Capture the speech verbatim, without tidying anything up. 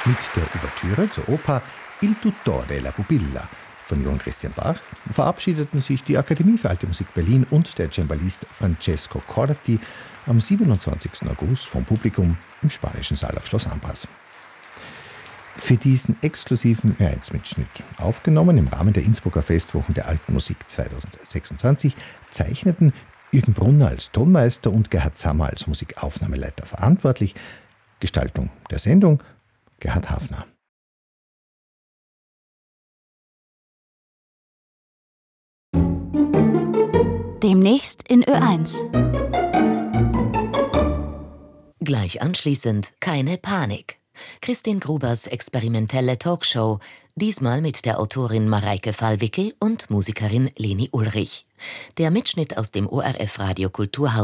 Mit der Ouvertüre zur Oper Il Tuttore e la Pupilla von Johann Christian Bach verabschiedeten sich die Akademie für Alte Musik Berlin und der Cembalist Francesco Corti am siebenundzwanzigsten August vom Publikum im Spanischen Saal auf Schloss Ambras. Für diesen exklusiven Ö eins Mitschnitt, aufgenommen im Rahmen der Innsbrucker Festwochen der Alten Musik zweitausendsechsundzwanzig, zeichneten Jürgen Brunner als Tonmeister und Gerhard Zammer als Musikaufnahmeleiter verantwortlich. Gestaltung der Sendung Gerhard Hafner. Demnächst in Ö eins. Gleich anschließend keine Panik. Christine Grubers experimentelle Talkshow, diesmal mit der Autorin Mareike Fallwickel und Musikerin Leni Ulrich. Der Mitschnitt aus dem O R F Radio Kulturhaus